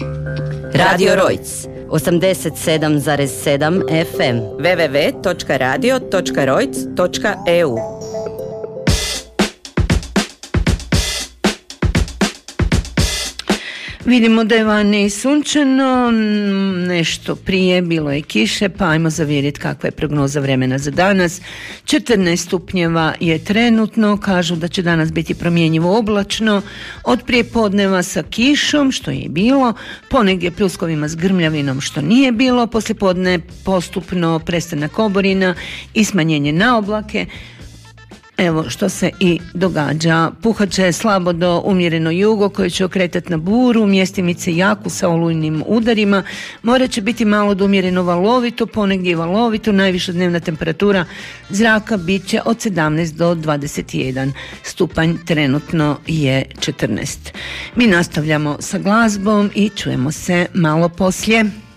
Radio Rojc 87,7 FM www.radio.rojc.eu. Vidimo da je vani sunčano, nešto prije bilo je kiše, pa ajmo zavjeriti kakva je prognoza vremena za danas. 14 stupnjeva je trenutno, kažu da će danas biti promjenjivo oblačno, od prijepodneva sa kišom, što je bilo, ponegdje pljuskovima s grmljavinom, što nije bilo, poslijepodne postupno prestanak oborina i smanjenje na oblake. Evo što se i događa. Puhat će slabo do umjereno jugo koje će okretati na buru, mjestimice jaku sa olujnim udarima. More će biti malo do umjereno valovito, ponegdje valovito. Najviša dnevna temperatura zraka bit će od 17 do 21 stupanj, trenutno je 14. Mi nastavljamo sa glazbom i čujemo se malo poslije.